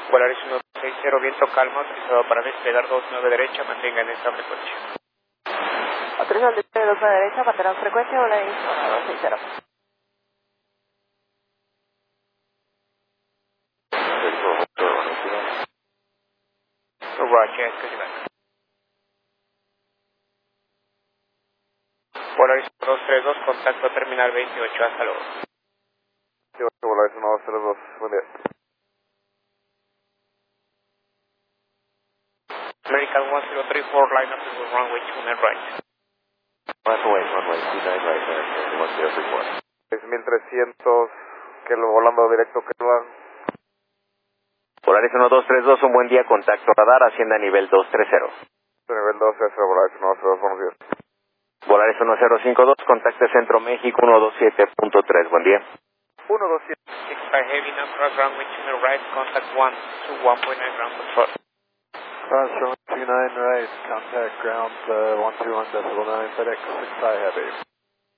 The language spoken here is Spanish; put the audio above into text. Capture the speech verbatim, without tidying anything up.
Polaris uno dos seis cero, viento calmo, autorizado para despegar dos nueve derecha, mantenga en esta frecuencia. Autorizado despegue dos nueve derecha, mantengan frecuencia, Polaris uno dos seis cero. Roger, Polaris uno dos tres dos, contacto terminal veintiocho, hasta luego. Polaris uno dos tres dos, buen día. American one zero three four, line up to runway two nine right. Runway, runway two nine right, one zero three four. seis mil trescientos, que lo volando directo que va. Polaris uno dos tres dos, un buen día, contacto radar, ascienda a nivel dos tres cero. Nivel dos tres cero, Polaris uno dos tres dos, buenos días. Polaris uno cero cinco dos, contacte Centro México uno dos siete punto tres, buen día. uno dos siete. six five heavy, now cross runway two nine right, contact one two one point nine ground control. Cross runway two nine right, contact ground uh, one two one decimal nine, FedEx six five heavy.